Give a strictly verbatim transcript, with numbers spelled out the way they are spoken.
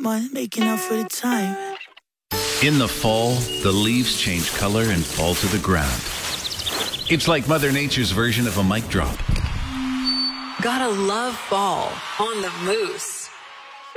month, making up for the time. In the fall, the leaves change color and fall to the ground. It's like Mother Nature's version of a mic drop. Gotta love fall on the Moose.